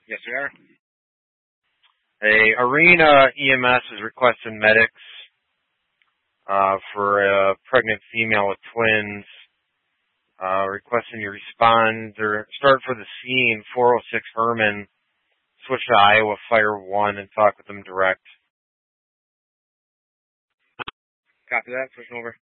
Yes, we are. Hey, Arena EMS is requesting medics for a pregnant female with twins. Requesting you respond or start for the scene, 406 Herman, switch to Iowa Fire 1 and talk with them direct. Copy that. Switching over.